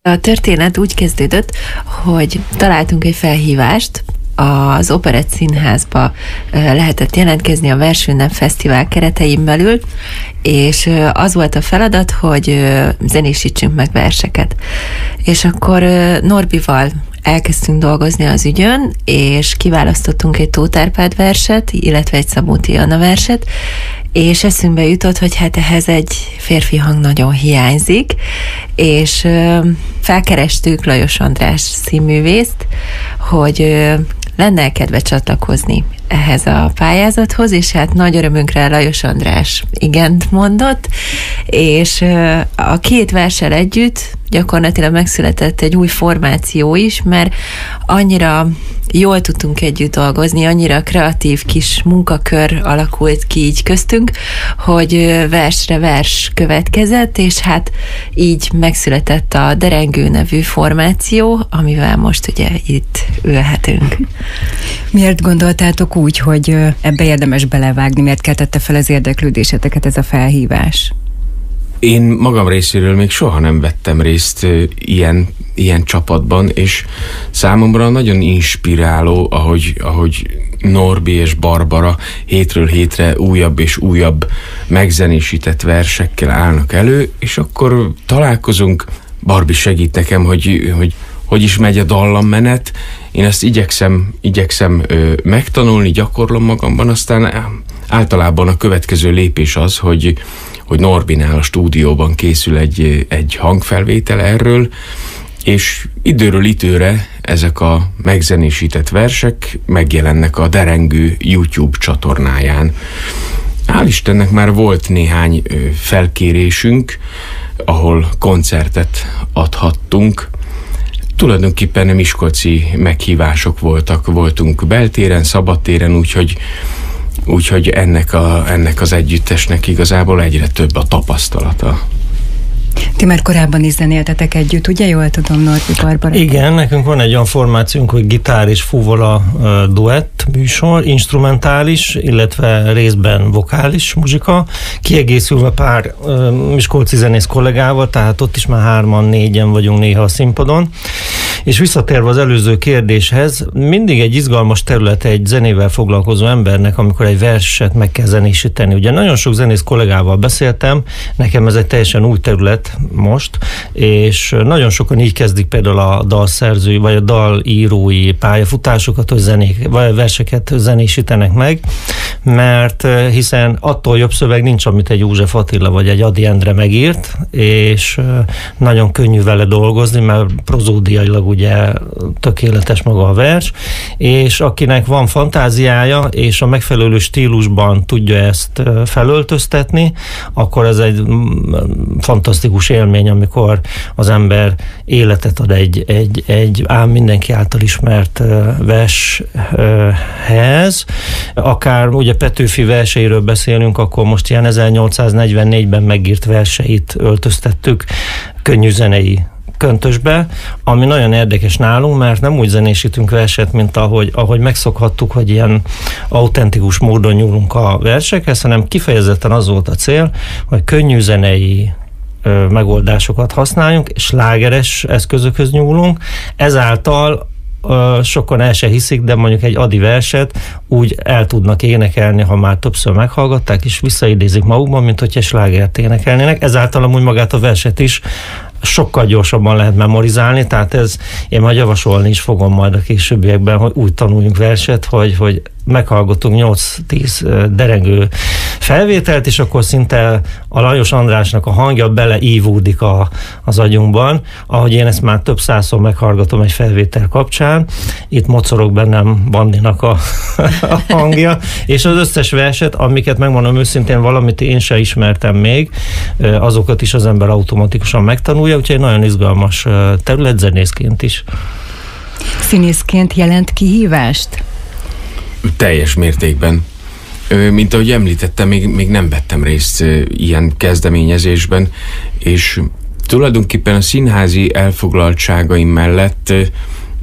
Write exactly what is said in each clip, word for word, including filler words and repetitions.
A történet úgy kezdődött, hogy találtunk egy felhívást, az Operett Színházba lehetett jelentkezni a Versünnep Fesztivál keretein belül, és az volt a feladat, hogy zenésítsünk meg verseket. És akkor Norbival elkezdtünk dolgozni az ügyön, és kiválasztottunk egy Tóth Árpád verset, illetve egy Szabóti Anna verset, és eszünkbe jutott, hogy hát ehhez egy férfi hang nagyon hiányzik, és felkerestük Lajos András színművészt, hogy lenne kedve csatlakozni ehhez a pályázathoz, és hát nagy örömünkre Lajos András igent mondott, és a két verssel együtt gyakorlatilag megszületett egy új formáció is, mert annyira jól tudtunk együtt dolgozni, annyira kreatív kis munkakör alakult ki így köztünk, hogy versre vers következett, és hát így megszületett a Derengő nevű formáció, amivel most ugye itt ülhetünk. Miért gondoltátok úgy, hogy ebbe érdemes belevágni? Miért keltette fel az érdeklődéseteket ez a felhívás? Én magam részéről még soha nem vettem részt ilyen, ilyen csapatban, és számomra nagyon inspiráló, ahogy, ahogy Norbi és Barbara hétről hétre újabb és újabb megzenésített versekkel állnak elő, és akkor találkozunk, Barbi segít nekem, hogy, hogy hogy is megy a dallammenet, én ezt igyekszem, igyekszem ö, megtanulni, gyakorlom magamban, aztán általában a következő lépés az, hogy hogy Norbinál a stúdióban készül egy, egy hangfelvétel erről, és időről időre ezek a megzenésített versek megjelennek a Derengő YouTube csatornáján. Hál' Istennek már volt néhány felkérésünk, ahol koncertet adhattunk. Tulajdonképpen miskolci meghívások voltak, voltunk beltéren, szabadtéren, úgyhogy Úgyhogy ennek, a, ennek az együttesnek igazából egyre több a tapasztalata. Ti már korábban is zenéltetek együtt, ugye? Jól tudom, Norbi, Barbara? Igen, nekünk van egy olyan formációnk, hogy gitár és fuvola uh, duett műsor, instrumentális, illetve részben vokális muzsika, kiegészülve pár uh, miskolci zenész kollégával, tehát ott is már hárman, négyen vagyunk néha a színpadon. És visszatérve az előző kérdéshez, mindig egy izgalmas terület egy zenével foglalkozó embernek, amikor egy verset meg kell zenésíteni. Ugye nagyon sok zenész kollégával beszéltem, nekem ez egy teljesen új terület most, és nagyon sokan így kezdik például a dalszerzői, vagy a dalírói pályafutásokat, hogy zenék, vagy verseket zenésítenek meg, mert hiszen attól jobb szöveg nincs, amit egy József Attila vagy egy Ady Endre megírt, és nagyon könnyű vele dolgozni, mert prozódiailag ugye tökéletes maga a vers, és akinek van fantáziája, és a megfelelő stílusban tudja ezt felöltöztetni, akkor ez egy fantasztikus élmény, amikor az ember életet ad egy, egy, egy ám mindenki által ismert vershez. Akár ugye Petőfi verseiről beszélünk, akkor most ilyen ezernyolcszáznegyvennégyben megírt verseit öltöztettük könnyű zenei köntösbe, ami nagyon érdekes nálunk, mert nem úgy zenésítünk verset, mint ahogy, ahogy megszokhattuk, hogy ilyen autentikus módon nyúlunk a versekhez, hanem kifejezetten az volt a cél, hogy könnyű zenei ö, megoldásokat használjunk, és slágeres eszközökhöz nyúlunk, ezáltal ö, sokan el se hiszik, de mondjuk egy Ady verset úgy el tudnak énekelni, ha már többször meghallgatták, és visszaidézik magukban, mint hogyha slágert énekelnének, ezáltal amúgy magát a verset is sokkal gyorsabban lehet memorizálni, tehát ez én majd javasolni is fogom majd a későbbiekben, hogy úgy tanuljunk verset, hogy, hogy meghallgatunk nyolc-tíz derengő felvételt, és akkor szinte a Lajos Andrásnak a hangja beleívódik a, az agyunkban, ahogy én ezt már több százszor meghallgatom egy felvétel kapcsán, itt mocorog bennem Bandinak a, a hangja, és az összes verset, amiket megmondom őszintén, valamit én se ismertem még, azokat is az ember automatikusan megtanulja, úgyhogy nagyon izgalmas terület zenészként is. Színészként jelent kihívást? Teljes mértékben. Mint ahogy említettem, még, még nem vettem részt ilyen kezdeményezésben, és tulajdonképpen a színházi elfoglaltságaim mellett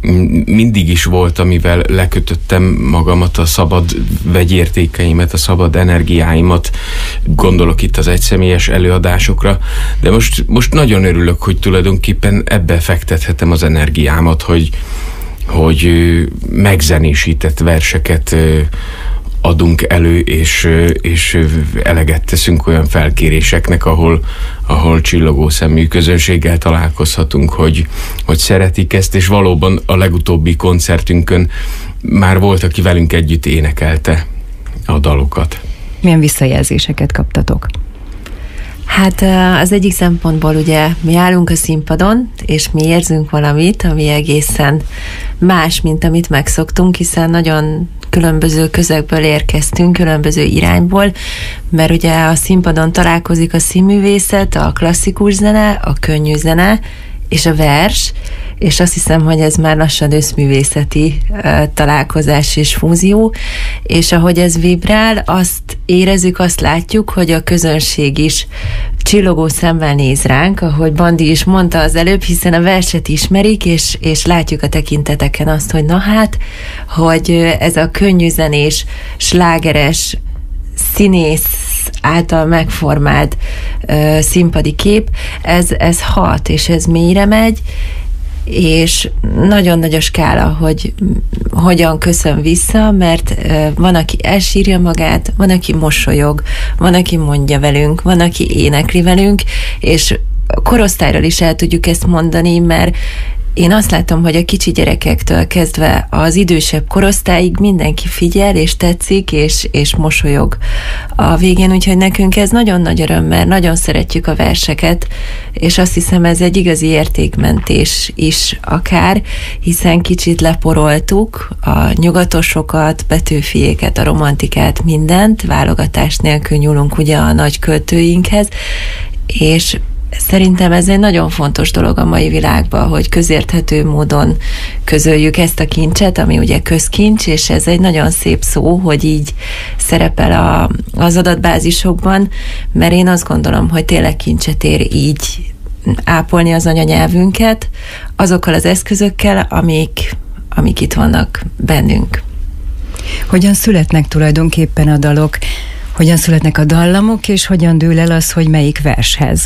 mindig is volt, amivel lekötöttem magamat, a szabad vegyértékeimet, a szabad energiáimat, gondolok itt az egyszemélyes előadásokra, de most, most nagyon örülök, hogy tulajdonképpen ebbe fektethetem az energiámat, hogy, hogy megzenésített verseket adunk elő, és, és eleget teszünk olyan felkéréseknek, ahol, ahol csillogó szemű közönséggel találkozhatunk, hogy, hogy szeretik ezt, és valóban a legutóbbi koncertünkön már volt, aki velünk együtt énekelte a dalokat. Milyen visszajelzéseket kaptatok? Hát az egyik szempontból ugye mi állunk a színpadon, és mi érzünk valamit, ami egészen más, mint amit megszoktunk, hiszen nagyon különböző közegből érkeztünk, különböző irányból, mert ugye a színpadon találkozik a színművészet, a klasszikus zene, a könnyű zene, és a vers, és azt hiszem, hogy ez már lassan összművészeti uh, találkozás és fúzió, és ahogy ez vibrál, azt érezzük, azt látjuk, hogy a közönség is csillogó szemmel néz ránk, ahogy Bandi is mondta az előbb, hiszen a verset ismerik, és, és látjuk a tekinteteken azt, hogy na hát, hogy ez a könnyű zenés, slágeres, színész által megformált uh, színpadi kép, ez, ez hat, és ez mélyre megy, és nagyon nagy a skála, hogy hogyan köszön vissza, mert uh, van, aki elsírja magát, van, aki mosolyog, van, aki mondja velünk, van, aki énekli velünk, és korosztályról is el tudjuk ezt mondani, mert én azt látom, hogy a kicsi gyerekektől kezdve az idősebb korosztályig mindenki figyel, és tetszik, és, és mosolyog a végén, úgyhogy nekünk ez nagyon nagy öröm, mert nagyon szeretjük a verseket, és azt hiszem, ez egy igazi értékmentés is akár, hiszen kicsit leporoltuk a nyugatosokat, Petőfiéket, a romantikát, mindent, válogatás nélkül nyúlunk ugye a nagy költőinkhez, és szerintem ez egy nagyon fontos dolog a mai világban, hogy közérthető módon közöljük ezt a kincset, ami ugye közkincs, és ez egy nagyon szép szó, hogy így szerepel a, az adatbázisokban, mert én azt gondolom, hogy tényleg kincset ér így ápolni az anyanyelvünket, azokkal az eszközökkel, amik, amik itt vannak bennünk. Hogyan születnek tulajdonképpen a dalok? Hogyan születnek a dallamok, és hogyan dől el az, hogy melyik vershez?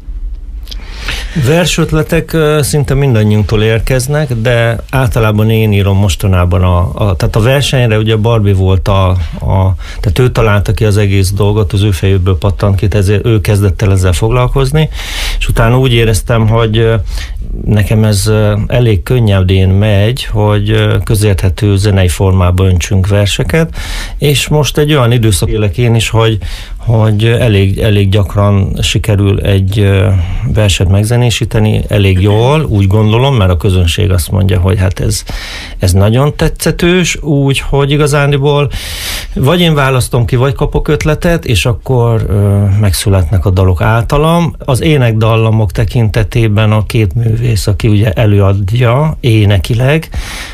Versötletek szinte mindannyiunktól érkeznek, de általában én írom mostanában a, a tehát a versenyre ugye Barbie volt a, a tehát ő találta ki az egész dolgot, az ő fejéből pattant ki, ezért ő kezdett el ezzel foglalkozni, és utána úgy éreztem, hogy nekem ez elég könnyedén megy, hogy közérthető zenei formában öntsünk verseket, és most egy olyan időszak élek én is, hogy, hogy elég, elég gyakran sikerül egy verset megzenésíteni, elég jól, úgy gondolom, mert a közönség azt mondja, hogy hát ez, ez nagyon tetszetős, úgy, hogy igazándiból vagy én választom ki, vagy kapok ötletet, és akkor ö, megszületnek a dalok általam. Az énekdallamok tekintetében a két művész, aki ugye előadja énekileg,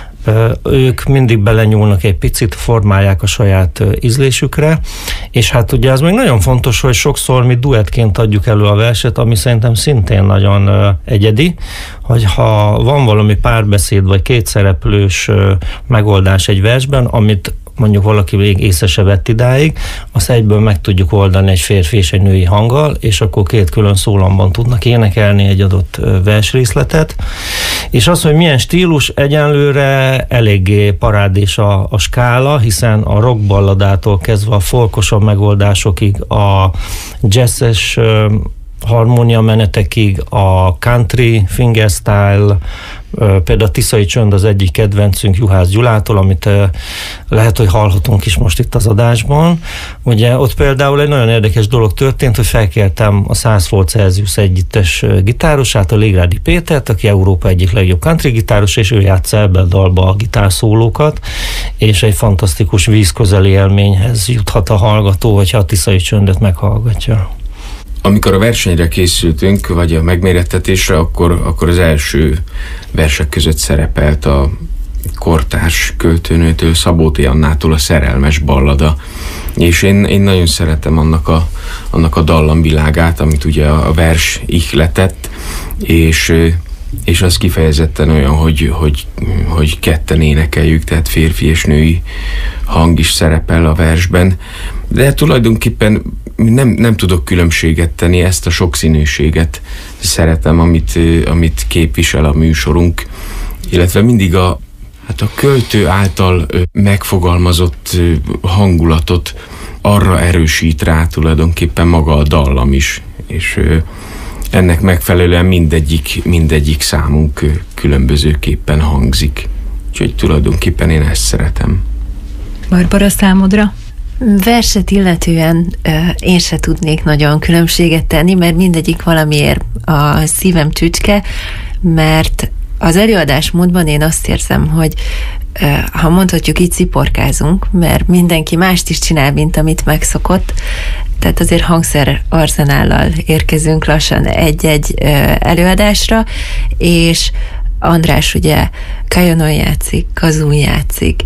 ők mindig belenyúlnak egy picit, formálják a saját ízlésükre, és hát ugye az még nagyon fontos, hogy sokszor mi duettként adjuk elő a verset, ami szerintem szintén nagyon egyedi, hogy ha van valami párbeszéd, vagy kétszereplős megoldás egy versben, amit mondjuk valaki még észre se vett idáig, azt egyből meg tudjuk oldani egy férfi és egy női hanggal, és akkor két külön szólamban tudnak énekelni egy adott versrészletet. És az, hogy milyen stílus, egyenlőre eléggé parádés a, a skála, hiszen a rockballadától kezdve a folkosabb megoldásokig, a jazzes harmónia menetekig, a country, fingerstyle, például a Tiszai Csönd az egyik kedvencünk Juhász Gyulától, amit lehet, hogy hallhatunk is most itt az adásban. Ugye ott például egy nagyon érdekes dolog történt, hogy felkértem a száz volt Celsius együttes gitárosát, a Légrádi Pétert, aki Európa egyik legjobb country gitáros, és ő játsza ebbe a dalba a gitárszólókat, és egy fantasztikus vízközeli élményhez juthat a hallgató, hogyha a Tiszai Csöndet meghallgatja. Amikor a versenyre készültünk, vagy a megmérettetésre, akkor, akkor az első versek között szerepelt a kortárs költőnőtől, Szabóti Annától a Szerelmes ballada. És én, én nagyon szeretem annak a, annak a dallamvilágát, amit ugye a vers ihletett, és és az kifejezetten olyan, hogy, hogy, hogy ketten énekeljük, tehát férfi és női hang is szerepel a versben, de tulajdonképpen nem, nem tudok különbséget tenni, ezt a sokszínűséget szeretem, amit, amit képvisel a műsorunk, illetve mindig a, hát a költő által megfogalmazott hangulatot arra erősít rá tulajdonképpen maga a dallam is, és ennek megfelelően mindegyik, mindegyik számunk különbözőképpen hangzik. Úgyhogy tulajdonképpen én ezt szeretem. Barbara, számodra? Verset illetően én se tudnék nagyon különbséget tenni, mert mindegyik valamiért a szívem csücske, mert az előadásmódban én azt érzem, hogy ha mondhatjuk, így sziporkázunk, mert mindenki mást is csinál, mint amit megszokott, tehát azért hangszer arzenállal érkezünk lassan egy-egy előadásra, és András ugye kajonon játszik, kazún játszik,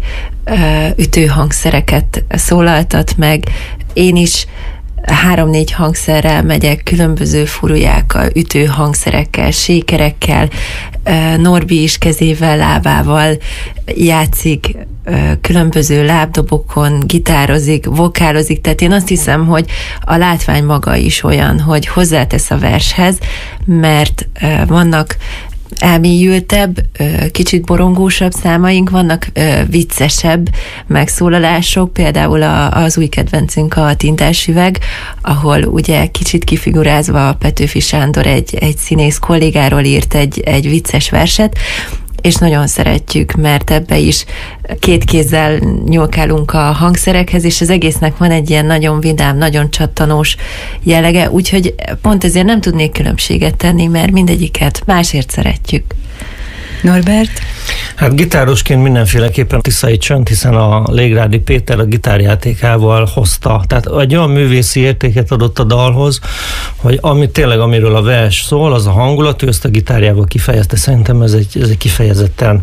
ütőhangszereket szólaltat meg, én is három-négy hangszerrel megyek, különböző furujákkal, ütőhangszerekkel, sékerekkel, Norbi is kezével, lábával játszik, különböző lábdobokon gitározik, vokálozik, tehát én azt hiszem, hogy a látvány maga is olyan, hogy hozzátesz a vershez, mert vannak elmélyültebb, kicsit borongósabb számaink, vannak viccesebb megszólalások, például az új kedvencünk a Tintás üveg, ahol ugye kicsit kifigurázva Petőfi Sándor egy, egy színész kollégáról írt egy, egy vicces verset, és nagyon szeretjük, mert ebbe is két kézzel nyúlkálunk a hangszerekhez, és az egésznek van egy ilyen nagyon vidám, nagyon csattanós jellege, úgyhogy pont ezért nem tudnék különbséget tenni, mert mindegyiket másért szeretjük. Norbert? Hát gitárosként mindenféleképpen Tiszai Csönd, hiszen a Légrádi Péter a gitárjátékával hozta. Tehát egy olyan művészi értéket adott a dalhoz, hogy ami tényleg, amiről a vers szól, az a hangulat, ő ezt a gitárjával kifejezte. Szerintem ez egy, ez egy kifejezetten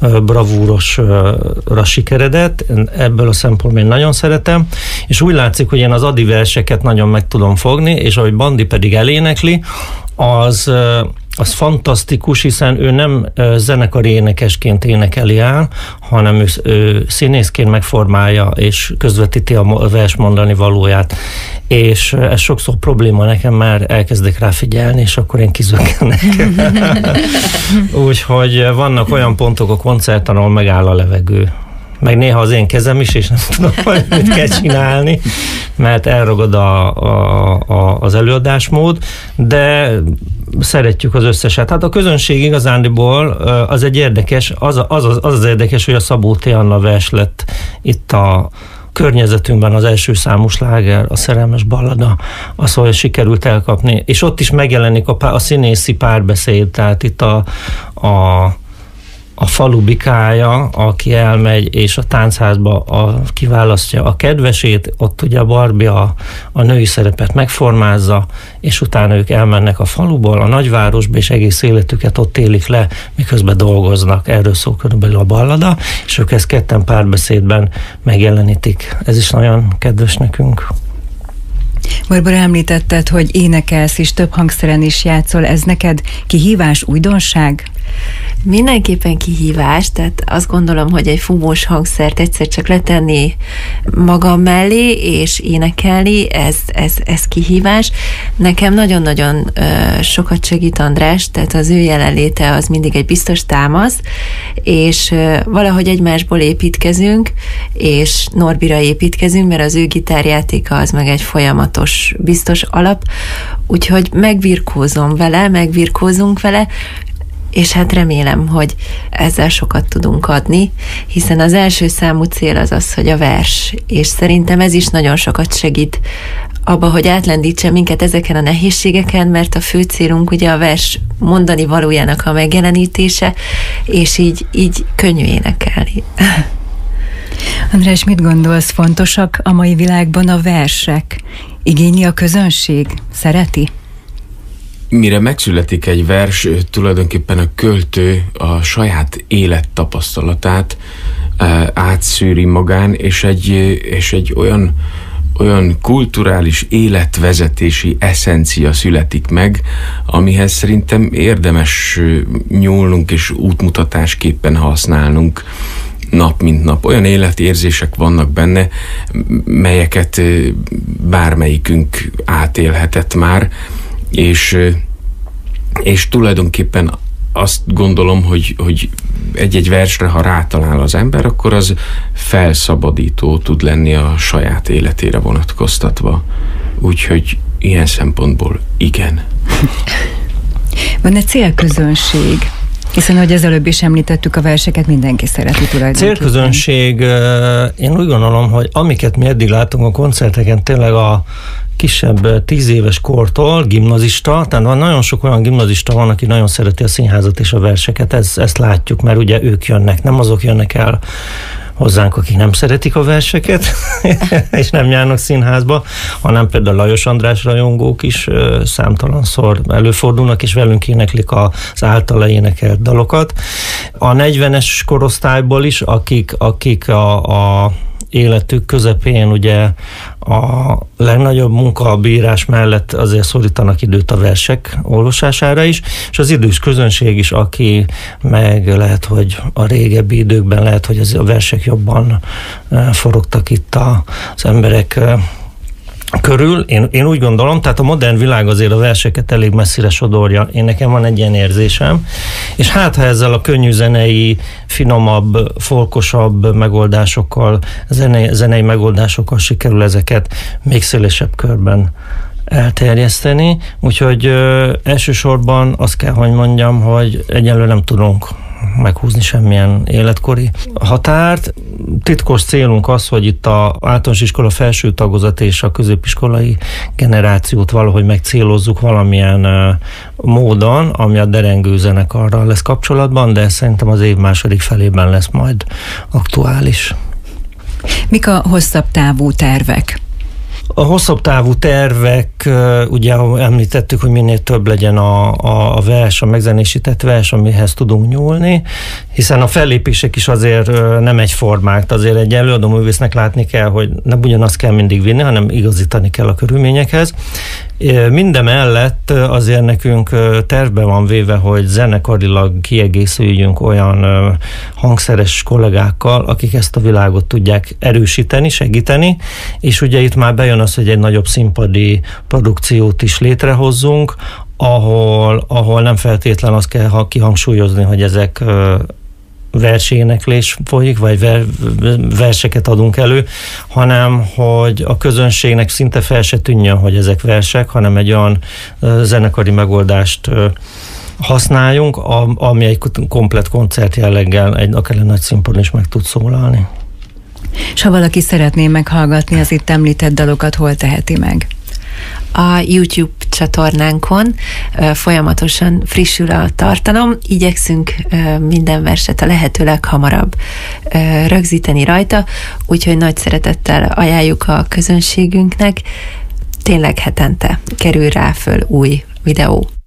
bravúrosra sikeredett. Ebből a szempontból én nagyon szeretem. És úgy látszik, hogy én az Adi verseket nagyon meg tudom fogni, és ahogy Bandi pedig elénekli, az... az fantasztikus, hiszen ő nem zenekari énekesként énekeli el, hanem ő, ő színészként megformálja és közvetíti a vers mondani valóját. És ez sokszor probléma nekem, már elkezdek rá figyelni, és akkor én kizökkenek. Úgyhogy vannak olyan pontok a koncerten, ahol megáll a levegő. Meg néha az én kezem is, és nem tudom, hogy mit kell csinálni, mert elragad a, a, a, az előadásmód, de szeretjük az összeset. Hát a közönség igazándiból az egy érdekes, az az, az, az érdekes, hogy a Szabó T. Anna vers lett itt a környezetünkben az első számú sláger, a Szerelmes ballada, az, hogy sikerült elkapni. És ott is megjelenik a, a színészi párbeszéd, tehát itt a, a a falu bikája, aki elmegy, és a táncházba a, kiválasztja a kedvesét, ott ugye a Barbie a, a női szerepet megformázza, és utána ők elmennek a faluból, a nagyvárosba, és egész életüket ott élik le, miközben dolgoznak. Erről szól körülbelül a ballada, és ők ezt ketten párbeszédben megjelenítik. Ez is nagyon kedves nekünk. Barbara, említetted, hogy énekelsz és több hangszeren is játszol. Ez neked kihívás, újdonság? Mindenképpen kihívás, tehát azt gondolom, hogy egy fúvós hangszert egyszer csak letenni magam mellé és énekelni, ez, ez, ez kihívás. Nekem nagyon-nagyon uh, sokat segít András, tehát az ő jelenléte az mindig egy biztos támasz, és uh, valahogy egymásból építkezünk, és Norbira építkezünk, mert az ő gitárjátéka az meg egy folyamatos, biztos alap, úgyhogy megvirkózom vele, megvirkózunk vele, és hát remélem, hogy ezzel sokat tudunk adni, hiszen az első számú cél az az, hogy a vers, és szerintem ez is nagyon sokat segít abba, hogy átlendítse minket ezeken a nehézségeken, mert a fő célunk ugye a vers mondani valójának a megjelenítése, és így, így könnyű énekelni. András, mit gondolsz, fontosak a mai világban a versek? Igényli a közönség? Szereti? Mire megszületik egy vers, tulajdonképpen a költő a saját élettapasztalatát átszűri magán, és egy, és egy olyan, olyan kulturális életvezetési eszencia születik meg, amihez szerintem érdemes nyúlnunk és útmutatásképpen használnunk nap mint nap. Olyan életérzések vannak benne, melyeket bármelyikünk átélhetett már, és, és tulajdonképpen azt gondolom, hogy, hogy egy-egy versre, ha rátalál az ember, akkor az felszabadító tud lenni a saját életére vonatkoztatva. Úgyhogy ilyen szempontból igen. Van egy célközönség? Hiszen, ahogy az előbb is említettük, a verseket mindenki szereti tulajdonképpen. Célközönség, én úgy gondolom, hogy amiket mi eddig látunk a koncerteken, tényleg a kisebb tíz éves kortól, gimnazista, tehát van nagyon sok olyan gimnazista van, aki nagyon szereti a színházat és a verseket, ezt, ezt látjuk, mert ugye ők jönnek, nem azok jönnek el hozzánk, akik nem szeretik a verseket, és nem járnak színházba, hanem például Lajos András rajongók is számtalanszor előfordulnak, és velünk éneklik az általa énekelt dalokat. A negyvenes korosztályból is, akik, akik a, a életük közepén ugye a legnagyobb munkabírás mellett azért szorítanak időt a versek olvasására is, és az idős közönség is, aki meg lehet, hogy a régebbi időkben lehet, hogy az a versek jobban forogtak itt az emberek körül. Én, én úgy gondolom, tehát a modern világ azért a verseket elég messzire sodorja. Én nekem van egy ilyen érzésem, és hát ha ezzel a könnyű zenei, finomabb, folkosabb megoldásokkal, zenei, zenei megoldásokkal sikerül ezeket még szélesebb körben elterjeszteni, úgyhogy ö, elsősorban azt kell, hogy mondjam, hogy egyelőre nem tudunk meghúzni semmilyen életkori határt. Titkos célunk az, hogy itt az általános iskola felső tagozat és a középiskolai generációt valahogy megcélozzuk valamilyen uh, módon, ami a derengő zenekarral lesz kapcsolatban, de szerintem az év második felében lesz majd aktuális. Mik a hosszabb távú tervek? A hosszabb távú tervek, ugye említettük, hogy minél több legyen a, a, a vers, a megzenésített vers, amihez tudunk nyúlni, hiszen a fellépések is azért nem egyformák, azért egy előadó művésznek látni kell, hogy nem ugyanazt kell mindig vinni, hanem igazítani kell a körülményekhez. Mindemellett azért nekünk tervbe van véve, hogy zenekarilag kiegészüljünk olyan hangszeres kollégákkal, akik ezt a világot tudják erősíteni, segíteni, és ugye itt már bejön az, hogy egy nagyobb színpadi produkciót is létrehozzunk, ahol, ahol nem feltétlen azt kell kihangsúlyozni, hogy ezek verséneklés folyik, vagy ver, verseket adunk elő, hanem hogy a közönségnek szinte fel se tűnjön, hogy ezek versek, hanem egy olyan zenekari megoldást használjunk, ami egy komplett koncert jelleggel egy akár egy nagy színpadon is meg tud szólalni. És ha valaki szeretné meghallgatni az itt említett dalokat, hol teheti meg? A YouTube csatornánkon folyamatosan frissül a tartalom, igyekszünk minden verset a lehető leghamarabb rögzíteni rajta, úgyhogy nagy szeretettel ajánljuk a közönségünknek, tényleg hetente kerül rá föl új videó.